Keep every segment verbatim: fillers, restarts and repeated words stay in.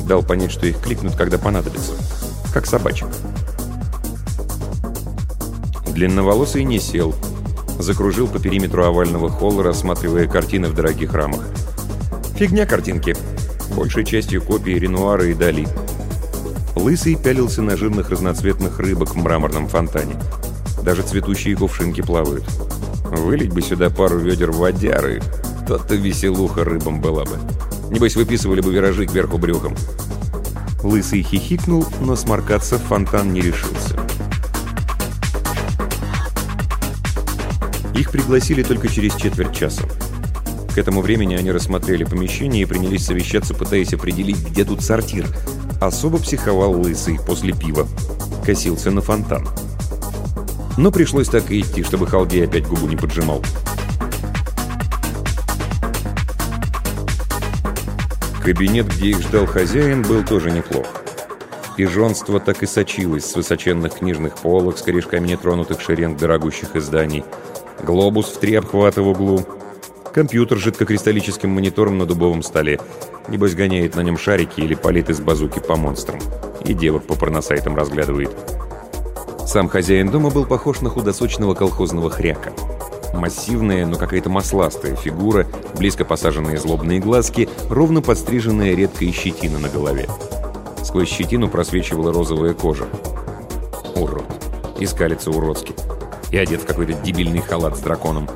Дал понять, что их кликнут, когда понадобится. Как собачек. Длинноволосый не сел. Закружил по периметру овального холла, рассматривая картины в дорогих рамах. Фигня картинки. Большей частью копии Ренуара и Дали. Лысый пялился на жирных разноцветных рыбок в мраморном фонтане. Даже цветущие кувшинки плавают. Вылить бы сюда пару ведер водяры, то-то веселуха рыбам была бы. Небось, выписывали бы виражи кверху брюхом. Лысый хихикнул, но сморкаться в фонтан не решился. Их пригласили только через четверть часа. К этому времени они рассмотрели помещение и принялись совещаться, пытаясь определить, где тут сортир. Особо психовал Лысый после пива. Косился на фонтан. Но пришлось так и идти, чтобы Халдей опять губу не поджимал. Кабинет, где их ждал хозяин, был тоже неплох. Пижонство так и сочилось с высоченных книжных полок, с корешками нетронутых шеренг дорогущих изданий, глобус в три обхвата в углу, компьютер с жидкокристаллическим монитором на дубовом столе. Небось, гоняет на нем шарики или палит из базуки по монстрам. И девок по порносайтам разглядывает. Сам хозяин дома был похож на худосочного колхозного хряка. Массивная, но какая-то масластая фигура, близко посаженные злобные глазки, ровно подстриженная редкая щетина на голове. Сквозь щетину просвечивала розовая кожа. Урод. И скалится уродски. И одет в какой-то дебильный халат с драконом.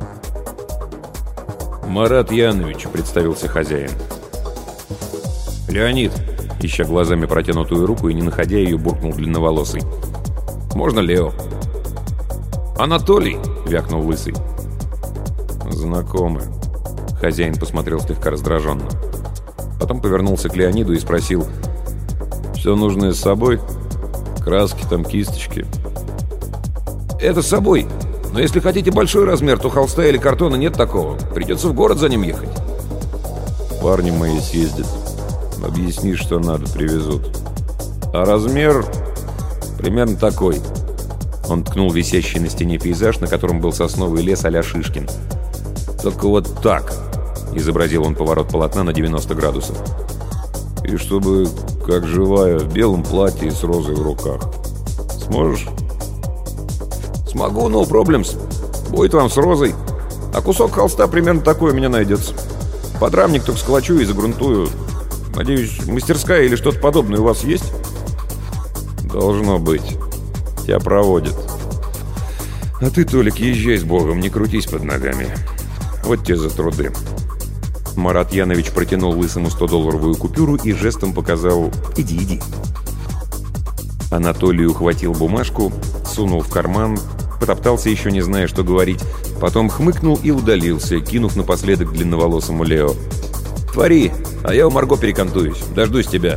«Марат Янович», — представился хозяин. «Леонид», — ища глазами протянутую руку и не находя ее, буркнул длинноволосый. «Можно Лео?» «Анатолий», — вякнул Лысый. «Знакомы». Хозяин посмотрел слегка раздраженно. Потом повернулся к Леониду и спросил: «Все нужное с собой? Краски там, кисточки?» «Это с собой. Но если хотите большой размер, то холста или картона нет такого. Придется в город за ним ехать». «Парни мои съездят. Объясни, что надо, привезут. А размер примерно такой». Он ткнул висящий на стене пейзаж, на котором был сосновый лес а-ля Шишкин. «Только вот так», — изобразил он поворот полотна на девяносто градусов. «И чтобы, как живая, в белом платье и с розой в руках. Сможешь?» «Смогу, no problems. Будет вам с розой. А кусок холста примерно такой у меня найдется. Подрамник только сколочу и загрунтую. Надеюсь, мастерская или что-то подобное у вас есть?» «Должно быть. Тебя проводят. А ты, Толик, езжай с Богом, не крутись под ногами. Вот тебе за труды». Марат Янович протянул Лысому стодолларовую купюру и жестом показал: «Иди, иди». Анатолий ухватил бумажку, сунул в карман, потоптался, еще не зная, что говорить, потом хмыкнул и удалился, кинув напоследок длинноволосому Лео: «Твори, а я у Марго перекантуюсь. Дождусь тебя».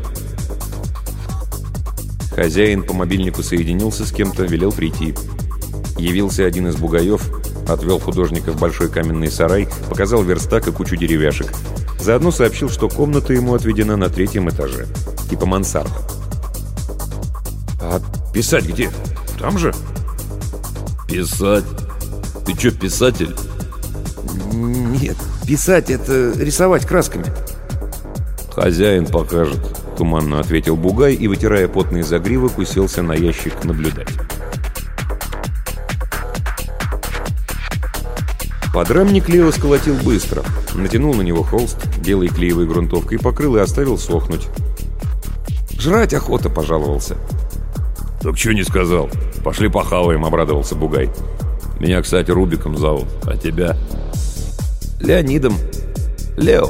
Хозяин по мобильнику соединился с кем-то, велел прийти. Явился один из бугаев, отвел художника в большой каменный сарай, показал верстак и кучу деревяшек. Заодно сообщил, что комната ему отведена на третьем этаже, типа мансарда. «А писать где? Там же?» «Писать? Ты чё, писатель?» «Нет, писать — это рисовать красками». «Хозяин покажет», — туманно ответил бугай и, вытирая потный загривок, уселся на ящик наблюдать. Подрамник Лео сколотил быстро. Натянул на него холст белой клеевой грунтовкой, покрыл и оставил сохнуть. «Жрать охота», — пожаловался. «Так чё не сказал? Пошли похаваем», — обрадовался бугай. «Меня, кстати, Рубиком зовут. А тебя?» «Леонидом. Лео».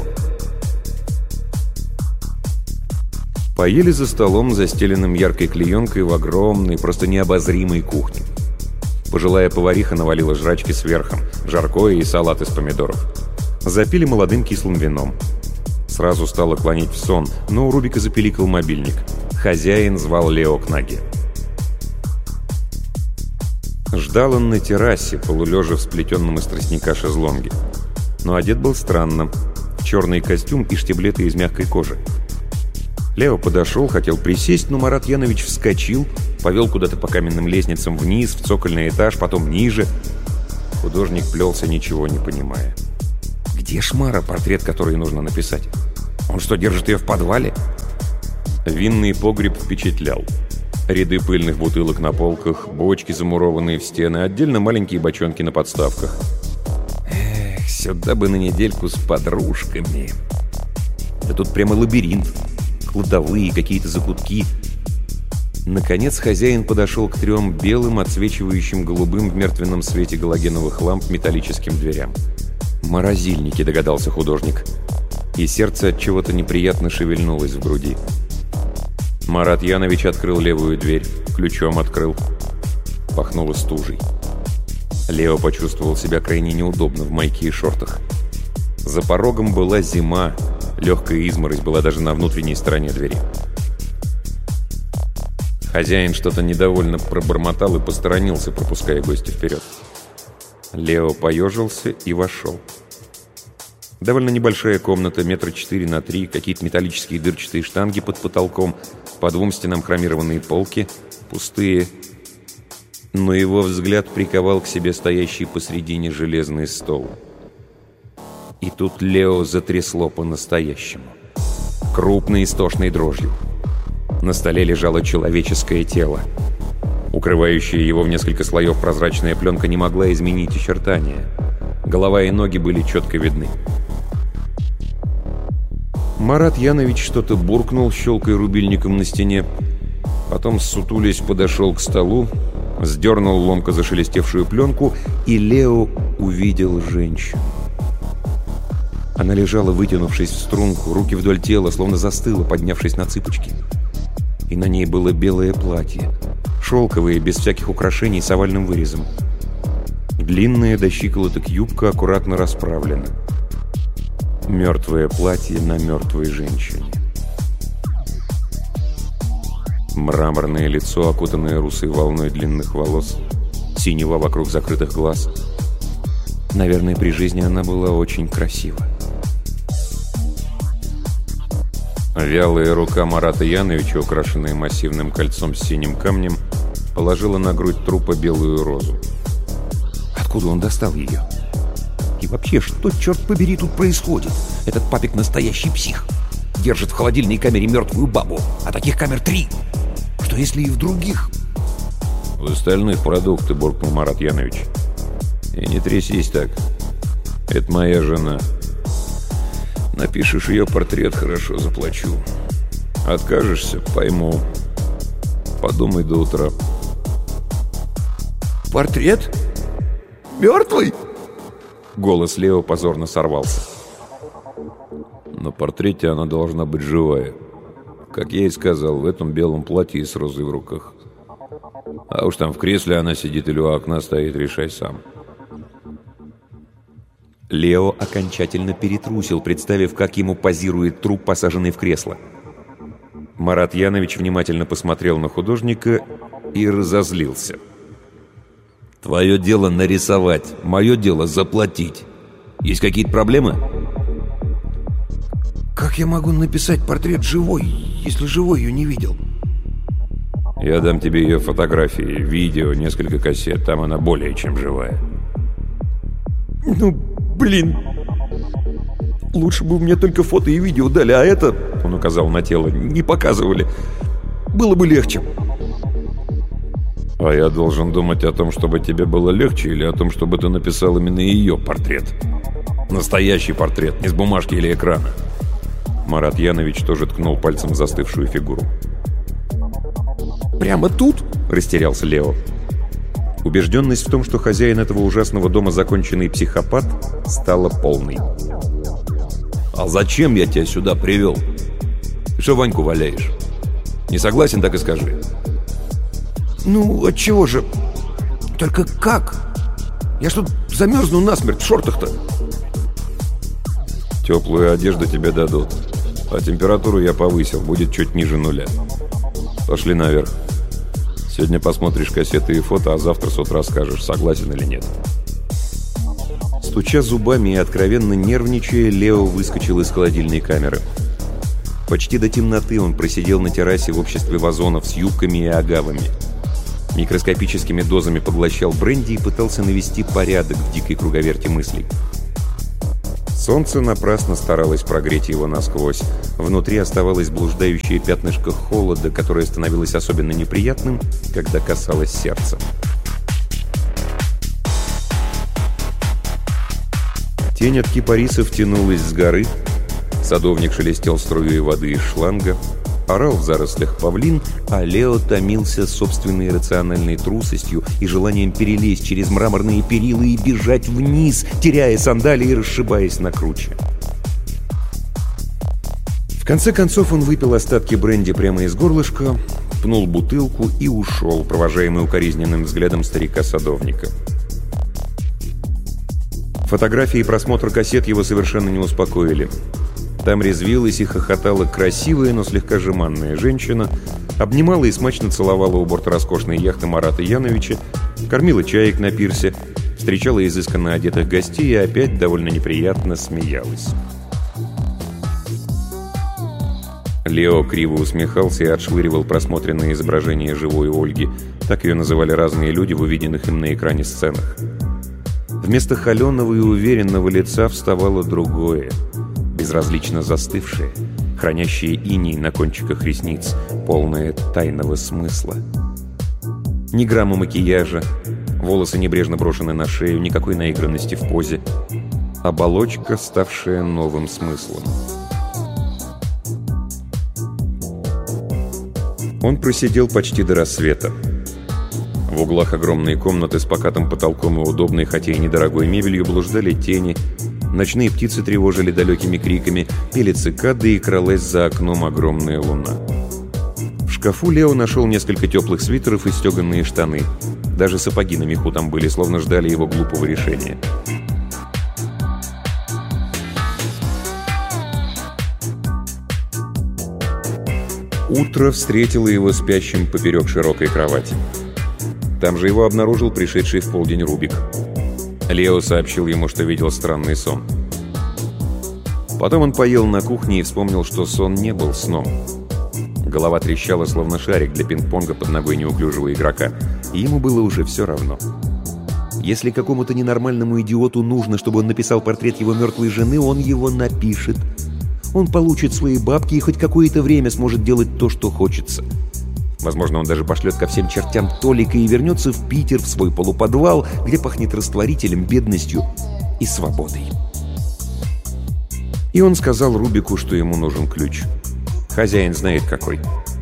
Поели за столом, застеленным яркой клеенкой в огромной, просто необозримой кухне. Пожилая повариха навалила жрачки сверху, жаркое и салат из помидоров. Запили молодым кислым вином. Сразу стало клонить в сон, но у Рубика запиликал мобильник. Хозяин звал Лео к ноге. Ждал он на террасе, полулежа в сплетенном из тростника шезлонге. Но одет был странно. В черный костюм и штиблеты из мягкой кожи. Лео подошел, хотел присесть, но Марат Янович вскочил, повел куда-то по каменным лестницам вниз, в цокольный этаж, потом ниже. Художник плелся, ничего не понимая. Где шмара, портрет, который нужно написать? Он что, держит ее в подвале? Винный погреб впечатлял. Ряды пыльных бутылок на полках, бочки, замурованные в стены, отдельно маленькие бочонки на подставках. Эх, сюда бы на недельку с подружками. Да тут прямо лабиринт. Кладовые, какие-то закутки. Наконец хозяин подошел к трем белым, отсвечивающим голубым в мертвенном свете галогеновых ламп металлическим дверям. «Морозильники», — догадался художник. И сердце от чего-то неприятно шевельнулось в груди. Марат Янович открыл левую дверь, ключом открыл. Пахнуло стужей. Лео почувствовал себя крайне неудобно в майке и шортах. За порогом была зима, легкая изморозь была даже на внутренней стороне двери. Хозяин что-то недовольно пробормотал и посторонился, пропуская гостя вперед. Лео поежился и вошел. Довольно небольшая комната, метра четыре на три, какие-то металлические дырчатые штанги под потолком, по двум стенам хромированные полки, пустые. Но его взгляд приковал к себе стоящий посредине железный стол. И тут Лео затрясло по-настоящему. Крупной истошной дрожью. На столе лежало человеческое тело. Укрывающая его в несколько слоев прозрачная пленка не могла изменить очертания. Голова и ноги были четко видны. Марат Янович что-то буркнул, щелкая рубильником на стене. Потом, ссутулясь, подошел к столу, сдернул ломко зашелестевшую пленку, и Лео увидел женщину. Она лежала, вытянувшись в струнку, руки вдоль тела, словно застыла, поднявшись на цыпочки. И на ней было белое платье, шелковое, без всяких украшений, с овальным вырезом. Длинная до щиколоток юбка аккуратно расправлена. Мертвое платье на мертвой женщине. Мраморное лицо, окутанное русой волной длинных волос, синева вокруг закрытых глаз. Наверное, при жизни она была очень красива. Вялая рука Марата Яновича, украшенная массивным кольцом с синим камнем, положила на грудь трупа белую розу. Откуда он достал ее? И вообще, что, черт побери, тут происходит? Этот папик настоящий псих. Держит в холодильной камере мертвую бабу, а таких камер три. Что если и в других? В остальных продукты, буркнул Марат Янович. И не трясись так. Это моя жена. Напишешь ее портрет, хорошо заплачу. Откажешься, пойму. Подумай до утра. Портрет? Мертвый? Голос Лео позорно сорвался. На портрете она должна быть живая. Как я и сказал, в этом белом платье и с розой в руках. А уж там в кресле она сидит или у окна стоит, решай сам. Лео окончательно перетрусил, представив, как ему позирует труп, посаженный в кресло. Марат Янович внимательно посмотрел на художника и разозлился. «Твое дело нарисовать, мое дело заплатить. Есть какие-то проблемы?» «Как я могу написать портрет живой, если живой ее не видел?» «Я дам тебе ее фотографии, видео, несколько кассет. Там она более чем живая». «Ну, блин, лучше бы мне только фото и видео дали, а это, — он указал на тело, — не показывали. Было бы легче». «А я должен думать о том, чтобы тебе было легче, или о том, чтобы ты написал именно ее портрет? Настоящий портрет, не с бумажки или экрана». Марат Янович тоже ткнул пальцем в застывшую фигуру. «Прямо тут?» — растерялся Лео. Убежденность в том, что хозяин этого ужасного дома законченный психопат, стала полной. «А зачем я тебя сюда привел? Ты что Ваньку валяешь? Не согласен, так и скажи». «Ну, отчего же? Только как? Я что, замерзну насмерть в шортах-то?» «Теплую одежду тебе дадут, а температуру я повысил, будет чуть ниже нуля. Пошли наверх. Сегодня посмотришь кассеты и фото, а завтра с утра скажешь, согласен или нет». Стуча зубами и откровенно нервничая, Лео выскочил из холодильной камеры. Почти до темноты он просидел на террасе в обществе вазонов с юбками и агавами. Микроскопическими дозами поглощал бренди и пытался навести порядок в дикой круговерти мыслей. Солнце напрасно старалось прогреть его насквозь. Внутри оставалось блуждающее пятнышко холода, которое становилось особенно неприятным, когда касалось сердца. Тень от кипарисов тянулась с горы. Садовник шелестел струей воды из шланга. Орал в зарослях павлин, а Лео томился собственной иррациональной трусостью и желанием перелезть через мраморные перила и бежать вниз, теряя сандалии и расшибаясь на круче. В конце концов он выпил остатки бренди прямо из горлышка, пнул бутылку и ушел, провожаемый укоризненным взглядом старика-садовника. Фотографии и просмотр кассет его совершенно не успокоили. Там резвилась и хохотала красивая, но слегка жеманная женщина, обнимала и смачно целовала у борта роскошной яхты Марата Яновича, кормила чаек на пирсе, встречала изысканно одетых гостей и опять довольно неприятно смеялась. Лео криво усмехался и отшвыривал просмотренное изображение живой Ольги. Так ее называли разные люди в увиденных им на экране сценах. Вместо холеного и уверенного лица вставало другое, безразлично застывшее, хранящее иней на кончиках ресниц, полное тайного смысла. Ни грамма макияжа, волосы небрежно брошены на шею, никакой наигранности в позе. Оболочка, ставшая новым смыслом. Он просидел почти до рассвета. В углах огромной комнаты с покатым потолком и удобной, хотя и недорогой мебелью блуждали тени. Ночные птицы тревожили далекими криками, пели цикады и кралась за окном огромная луна. В шкафу Лео нашел несколько теплых свитеров и стеганые штаны. Даже сапоги на меху там были, словно ждали его глупого решения. Утро встретило его спящим поперек широкой кровати. Там же его обнаружил пришедший в полдень Рубик. Лео сообщил ему, что видел странный сон. Потом он поел на кухне и вспомнил, что сон не был сном. Голова трещала, словно шарик для пинг-понга под ногой неуклюжего игрока, и ему было уже все равно. Если какому-то ненормальному идиоту нужно, чтобы он написал портрет его мертвой жены, он его напишет. Он получит свои бабки и хоть какое-то время сможет делать то, что хочется. Возможно, он даже пошлет ко всем чертям Толика и вернется в Питер, в свой полуподвал, где пахнет растворителем, бедностью и свободой. И он сказал Рубику, что ему нужен ключ. Хозяин знает какой.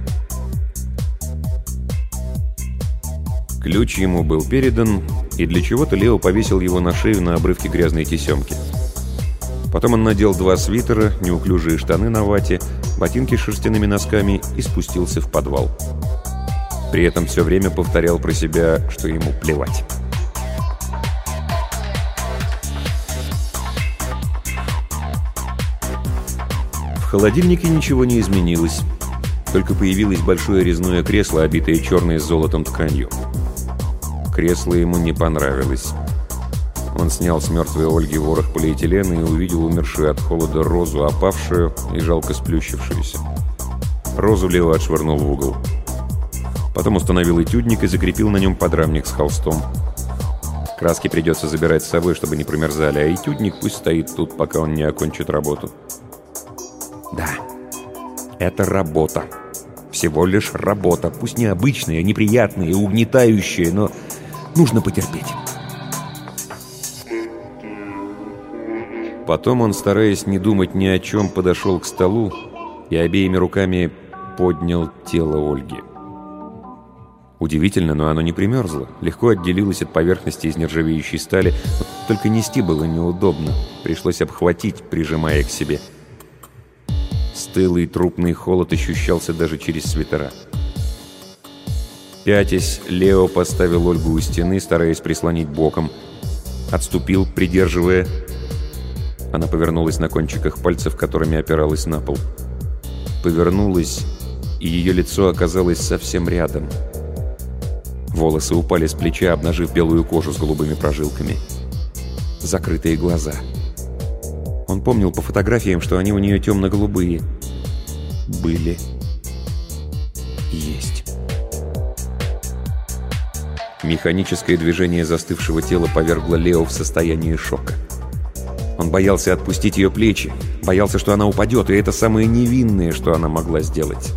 Ключ ему был передан, и для чего-то Лео повесил его на шею на обрывке грязной тесемки. Потом он надел два свитера, неуклюжие штаны на вате, ботинки с шерстяными носками и спустился в подвал. При этом все время повторял про себя, что ему плевать. В холодильнике ничего не изменилось, только появилось большое резное кресло, обитое черной с золотом тканью. Кресло ему не понравилось. Он снял с мертвой Ольги ворох полиэтилена и увидел умершую от холода розу, опавшую и жалко сплющившуюся. Розу Лео отшвырнул в угол. Потом установил этюдник и закрепил на нем подрамник с холстом. Краски придется забирать с собой, чтобы не промерзали, а этюдник пусть стоит тут, пока он не окончит работу. Да, это работа. Всего лишь работа. Пусть необычная, неприятная и угнетающая, но нужно потерпеть. Потом он, стараясь не думать ни о чем, подошел к столу и обеими руками поднял тело Ольги. Удивительно, но оно не примерзло, легко отделилось от поверхности из нержавеющей стали, только нести было неудобно, пришлось обхватить, прижимая к себе. Стылый трупный холод ощущался даже через свитера. Пятясь, Лео поставил Ольгу у стены, стараясь прислонить боком. Отступил, придерживая. Она повернулась на кончиках пальцев, которыми опиралась на пол. Повернулась, и ее лицо оказалось совсем рядом. Волосы упали с плеча, обнажив белую кожу с голубыми прожилками. Закрытые глаза. Он помнил по фотографиям, что они у нее темно-голубые. Были. Есть. Механическое движение застывшего тела повергло Лео в состояние шока. Он боялся отпустить ее плечи, боялся, что она упадет, и это самое невинное, что она могла сделать.